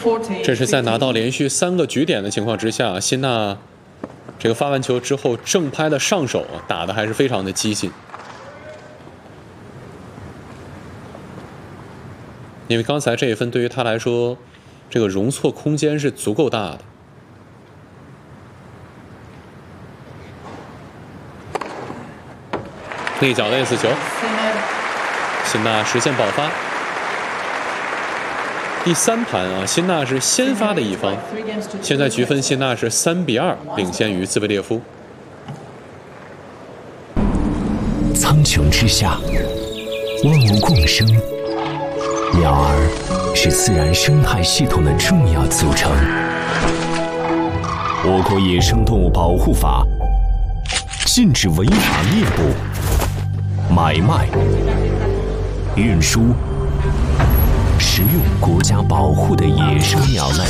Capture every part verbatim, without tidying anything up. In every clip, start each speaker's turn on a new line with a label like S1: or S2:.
S1: 这是在拿到连续三个局点的情况之下，辛纳这个发完球之后正拍的上手打的还是非常的激进。因为刚才这一分对于他来说，这个容错空间是足够大的。内角的 S 球，辛纳实现保发。第三盘啊，辛纳是先发的一方，现在局分辛纳是三比二领先于兹维列夫。
S2: 苍穹之下，万物共生。鸟儿是自然生态系统的重要组成。我国野生动物保护法禁止违法猎捕、买卖、运输、食用国家保护的野生鸟类。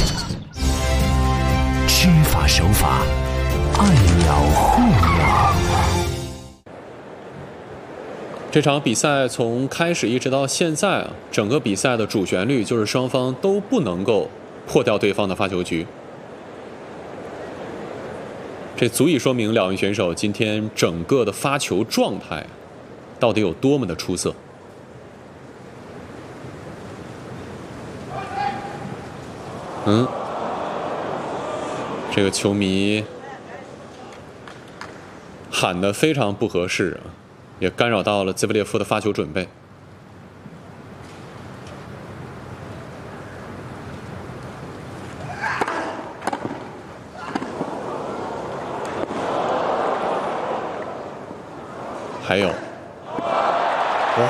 S2: 知法守法，爱鸟护鸟。
S1: 这场比赛从开始一直到现在啊，整个比赛的主旋律就是双方都不能够破掉对方的发球局。这足以说明两位选手今天整个的发球状态到底有多么的出色。嗯，这个球迷喊得非常不合适啊。也干扰到了兹维列夫的发球准备。还有，哇，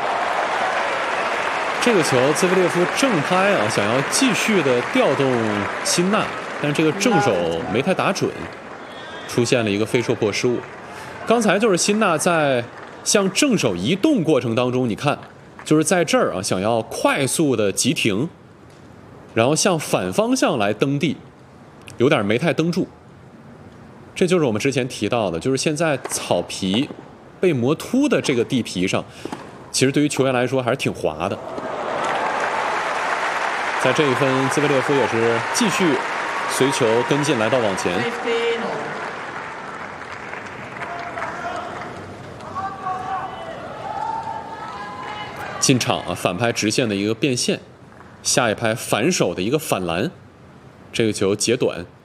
S1: 这个球兹维列夫正拍啊，想要继续的调动辛纳，但是这个正手没太打准，出现了一个飞戳破失误。刚才就是辛纳在向正手移动过程当中，你看，就是在这儿啊，想要快速的急停，然后向反方向来蹬地，有点没太蹬住。这就是我们之前提到的，就是现在草皮被磨秃的这个地皮上，其实对于球员来说还是挺滑的。在这一分，兹维列夫也是继续随球跟进来到网前。进场啊，反拍直线的一个变线，下一拍反手的一个反篮，这个球截短，